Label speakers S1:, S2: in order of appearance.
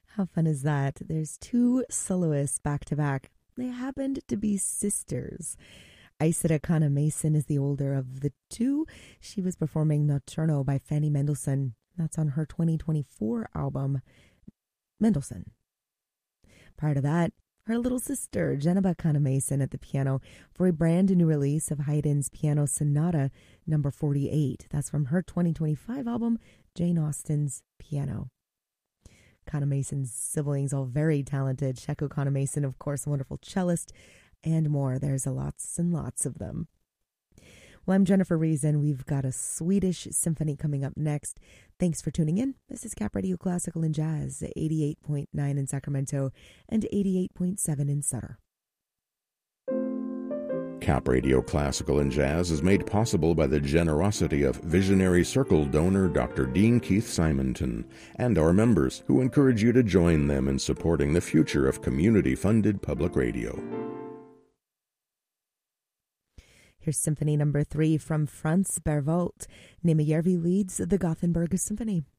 S1: How fun is that? There's two soloists back to back. They happened to be sisters. Isida Kana Mason is the older of the two. She was performing Notturno by Fanny Mendelssohn. That's on her 2024 album, Mendelssohn. Prior to that, her little sister, Geneva Kana Mason, at the piano for a brand new release of Haydn's Piano Sonata number 48. That's from her 2025 album, Jane Austen's Piano. Kana Mason's siblings, all very talented. Sheko Kana Mason, of course, a wonderful cellist, and more. There's lots and lots of them. Well, I'm Jennifer Reason. We've got a Swedish symphony coming up next. Thanks for tuning in. This is Cap Radio Classical and Jazz, 88.9 in Sacramento and 88.7 in Sutter.
S2: Cap Radio Classical and Jazz is made possible by the generosity of Visionary Circle donor Dr. Dean Keith Simonton and our members, who encourage you to join them in supporting the future of community-funded public radio.
S1: Here's Symphony Number 3 from Franz Berwald. Nejmejärvi leads the Gothenburg Symphony.